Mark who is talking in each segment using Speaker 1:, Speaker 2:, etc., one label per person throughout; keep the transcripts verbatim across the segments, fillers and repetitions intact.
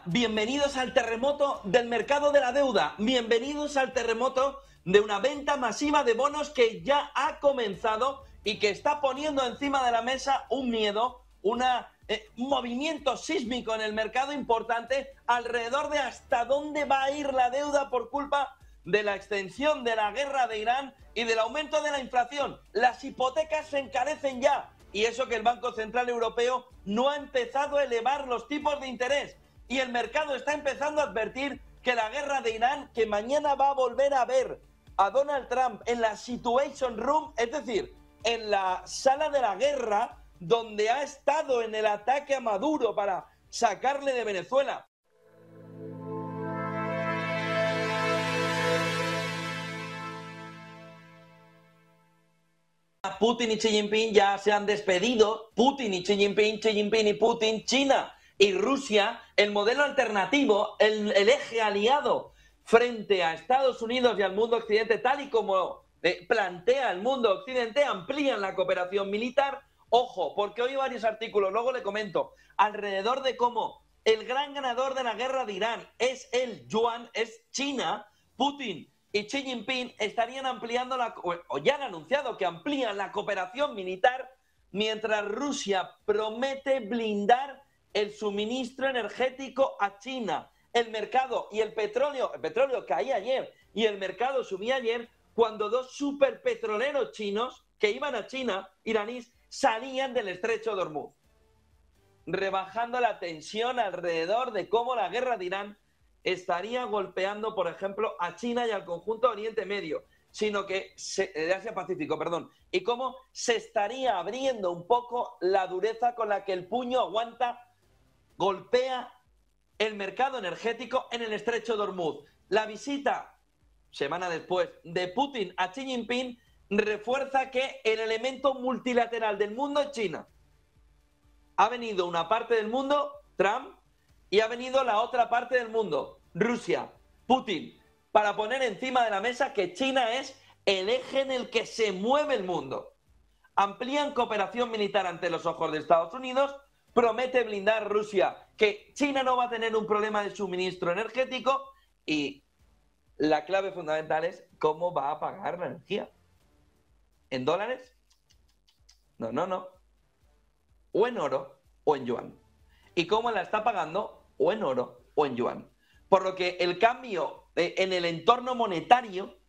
Speaker 1: bienvenidos al terremoto del mercado de la deuda, bienvenidos al terremoto de una venta masiva de bonos que ya ha comenzado y que está poniendo encima de la mesa un miedo, una, eh, un movimiento sísmico en el mercado importante alrededor de hasta dónde va a ir la deuda por culpa de la extensión de la guerra de Irán y del aumento de la inflación. Las hipotecas se encarecen ya, y eso que el Banco Central Europeo no ha empezado a elevar los tipos de interés. Y el mercado está empezando a advertir que la guerra de Irán, que mañana va a volver a ver a Donald Trump en la Situation Room, es decir, en la sala de la guerra, donde ha estado en el ataque a Maduro para sacarle de Venezuela. Putin y Xi Jinping ya se han despedido. Putin y Xi Jinping, Xi Jinping y Putin, China y Rusia, el modelo alternativo, el, el eje aliado frente a Estados Unidos y al mundo occidente, tal y como eh, plantea el mundo occidente, amplían la cooperación militar. Ojo, porque hoy hay varios artículos, luego le comento, alrededor de cómo el gran ganador de la guerra de Irán es el yuan, es China. Putin y Xi Jinping estarían ampliando la, o ya han anunciado que amplían la cooperación militar, mientras Rusia promete blindar el suministro energético a China. El mercado y el petróleo, el petróleo caía ayer y el mercado subía ayer cuando dos superpetroleros chinos que iban a China, iraníes, salían del estrecho de Hormuz, rebajando la tensión alrededor de cómo la guerra de Irán estaría golpeando, por ejemplo, a China y al conjunto de Oriente Medio, sino que se, de Asia-Pacífico, perdón, y cómo se estaría abriendo un poco la dureza con la que el puño aguanta, golpea el mercado energético en el estrecho de Hormuz. La visita, semana después, de Putin a Xi Jinping refuerza que el elemento multilateral del mundo es China. Ha venido una parte del mundo, Trump, y ha venido la otra parte del mundo, Rusia, Putin, para poner encima de la mesa que China es el eje en el que se mueve el mundo. Amplían cooperación militar ante los ojos de Estados Unidos, promete blindar Rusia, que China no va a tener un problema de suministro energético, y la clave fundamental es cómo va a pagar la energía. ¿En dólares? No, no, no. O en oro o en yuan. ¿Y cómo la está pagando? O en oro o en yuan. Por lo que el cambio en el entorno monetario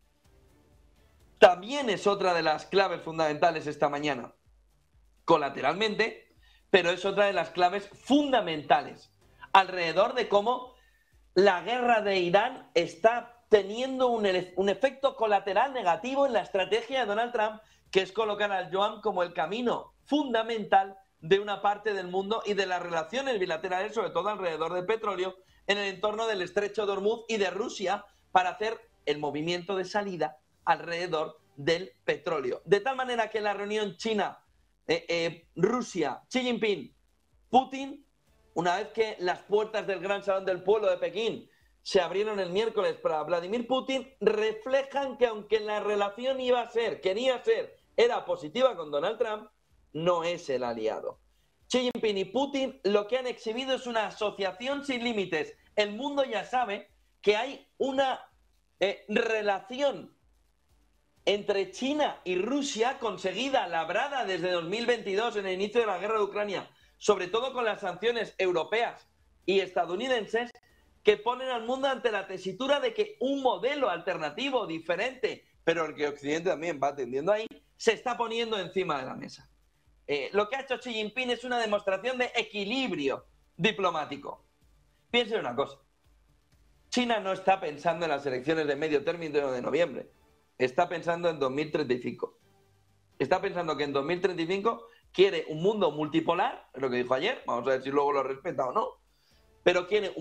Speaker 1: también es otra de las claves fundamentales esta mañana. Colateralmente, pero es otra de las claves fundamentales alrededor de cómo la guerra de Irán está teniendo un, un efecto colateral negativo en la estrategia de Donald Trump, que es colocar al yuan como el camino fundamental de una parte del mundo y de las relaciones bilaterales, sobre todo alrededor del petróleo, en el entorno del estrecho de Hormuz y de Rusia, para hacer el movimiento de salida alrededor del petróleo. De tal manera que la reunión China, eh, eh, Rusia, Xi Jinping, Putin, una vez que las puertas del Gran Salón del Pueblo de Pekín se abrieron el miércoles para Vladimir Putin, reflejan que aunque la relación iba a ser, quería ser, era positiva con Donald Trump, no es el aliado. Xi Jinping y Putin lo que han exhibido es una asociación sin límites. El mundo ya sabe que hay una eh, relación entre China y Rusia conseguida, labrada desde dos mil veintidós en el inicio de la guerra de Ucrania, sobre todo con las sanciones europeas y estadounidenses, que ponen al mundo ante la tesitura de que un modelo alternativo, diferente, pero el que Occidente también va atendiendo ahí, se está poniendo encima de la mesa. Eh, lo que ha hecho Xi Jinping es una demostración de equilibrio diplomático. Piensen una cosa. China no está pensando en las elecciones de medio término de noviembre. Está pensando en dos mil treinta y cinco. Está pensando que en dos mil treinta y cinco quiere un mundo multipolar, es lo que dijo ayer, vamos a ver si luego lo respeta o no, pero quiere un